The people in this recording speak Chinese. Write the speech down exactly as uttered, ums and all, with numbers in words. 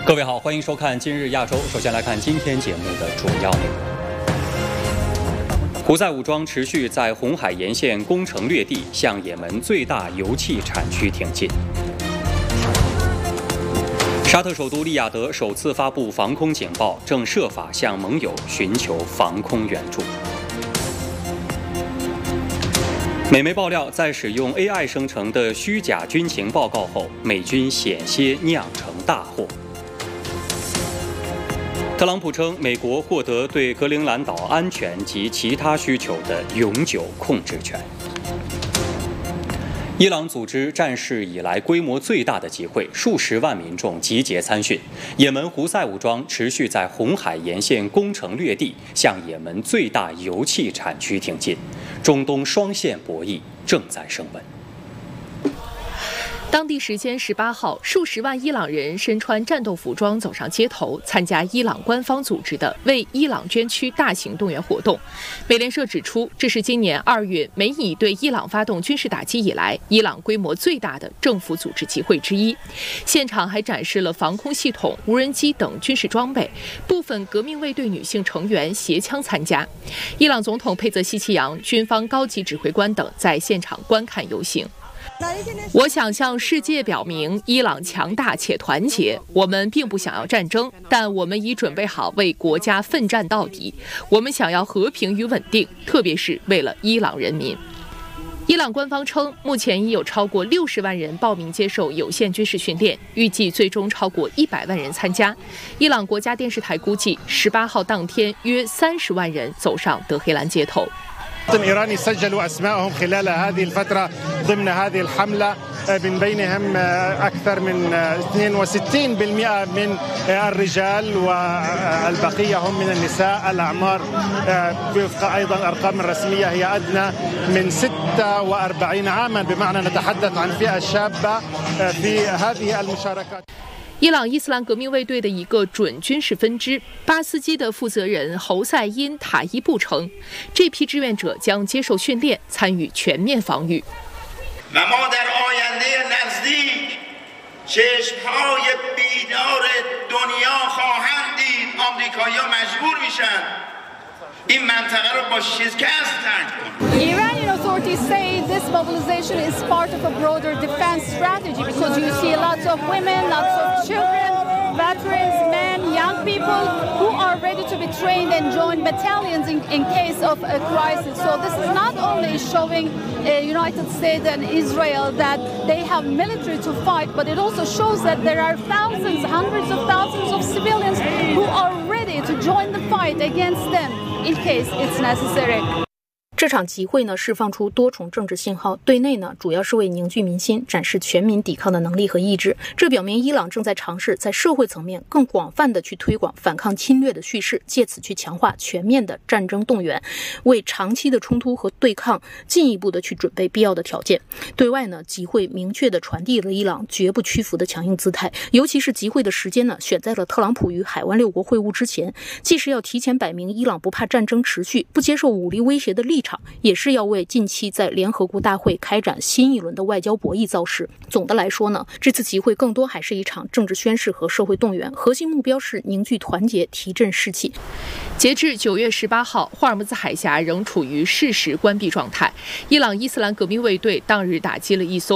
各位好，欢迎收看今日亚洲。首先来看今天节目的主要内容。胡塞武装持续在红海沿线攻城略地，向也门最大油气产区挺进。沙特首都利雅得首次发布防空警报，正设法向盟友寻求防空援助。美媒爆料，在使用 A I 生成的虚假军情报告后，美军险些酿成大祸。特朗普称，美国获得对格陵兰岛安全及其他需求的永久控制权。伊朗组织战事以来规模最大的集会，数十万民众集结参训。也门胡塞武装持续在红海沿线攻城略地，向也门最大油气产区挺进。中东双线博弈正在升温。 当地时间十八号，数十万伊朗人身穿战斗服装走上街头，参加伊朗官方组织的为伊朗捐躯大型动员活动。美联社指出，这是今年二月美以对伊朗发动军事打击以来，伊朗规模最大的政府组织集会之一。现场还展示了防空系统、无人机等军事装备，部分革命卫队女性成员携枪参加。伊朗总统佩泽希奇扬、军方高级指挥官等在现场观看游行。我想向世界表明，伊朗强大且团结。我们并不想要战争，但我们已准备好为国家奋战到底。我们想要和平与稳定，特别是为了伊朗人民。伊朗官方称，目前已有超过六十万人报名接受有限军事训练，预计最终超过一百万人参加。伊朗国家电视台估计，十八号当天约三十万人走上德黑兰街头。 إيراني سجلوا أسمائهم خلال هذه الفترة ضمن هذه الحملة من بينهم أكثر من اثنين وستين بالمئة من الرجال والبقية هم من النساء. الأعمار وفق أيضا الأرقام الرسمية هي أدنى من ستة وأربعين عاما، بمعنى نتحدث عن فئة شابة في هذه المشاركات。 伊朗伊斯兰革命卫队的一个准军事分支巴斯基的负责人侯赛因塔伊布称，这批志愿者将接受训练，参与全面防御。 Iranian authorities say this mobilization is part of a broader defense strategy because you see lots of women, lots of children, veterans, men, young people who are ready to be trained and join battalions in, in case of a crisis. So this is not only showing the United States and Israel that they have military to fight, but it also shows that there are thousands, hundreds of thousands of civilians who are ready to join the fight against them in case it's necessary. 这场集会呢，释放出多重政治信号。对内呢，主要是为凝聚民心，展示全民抵抗的能力和意志。这表明伊朗正在尝试在社会层面更广泛的去推广反抗侵略的叙事，借此去强化全面的战争动员，为长期的冲突和对抗进一步的去准备必要的条件。对外呢，集会明确的传递了伊朗绝不屈服的强硬姿态，尤其是集会的时间呢，选在了特朗普与海湾六国会晤之前，既是要提前摆明伊朗不怕战争持续、不接受武力威胁的立场，也是要为近期在联合国大会开展新一轮的外交博弈造势。总的来说呢，这次集会更多还是一场政治宣示和社会动员，核心目标是凝聚团结，提振士气。 截至九月十八号，霍尔木兹海峡仍处于适时关闭状态。伊朗伊斯兰革命卫队当日打击了一艘